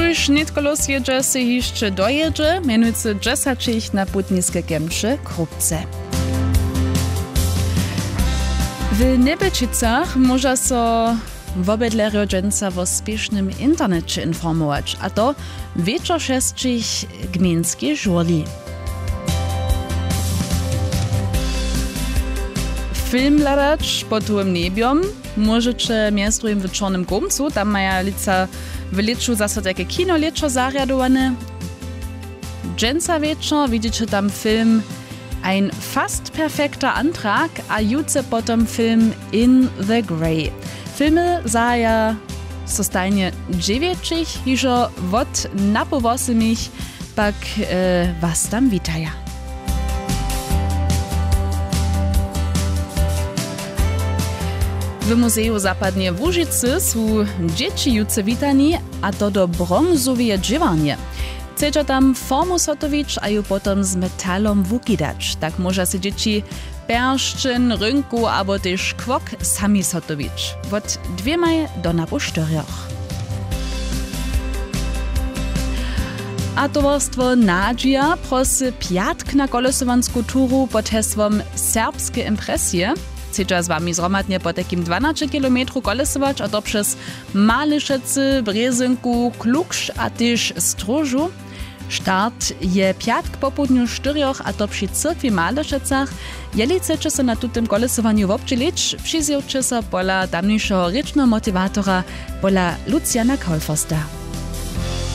Tuż netkolos jedzie se jeszcze dojedzie, mianujcy 10 na putniske Gemcze Krupce. W Nebećicach może so wobydlerjo dżęca o spiesznym internecie informować, a to wieczor 6 gmińskiej żurli. Film ladać pod tym niebiom możecie miasto im w Czarnym Gumcu, tam mają lica w leczu zase takie kino leczo zariadowane. Dżęca wieczor widzicie tam film Ein fast perfekter Antrag, a jutze potem film In the Grey. Filmy zaja zostanie 9, hižo wot napowosimich, pak was tam witaja. W Muzeju Zapadnie w Łużycy są dzieci jutce witani, a to do brązowe dziewanie. Chcecie tam formu sotowić, a ju potem z metalom wukidać. Tak może się dzieci perszczyn, rynku albo też kwok sami sotowić. Od 2 do na 4. A towarstwo Nadzia prosy piatk na kolesowansku turu pod hesłom Serbskie impresje. Chcecie z wami zromadnie po takim 12 km kolesować, a to przez Maliszecy, Brezynku, Kluksz, a też Stróżu. Start je piatk po południu 4, a to przy cyrkwi Maliszecach. Jeli chcecie się na tym kolesowaniu wobdzielić, przyzjewcie się pola tamniejszego rycznego motywatora, pola Luciana Kolfosta.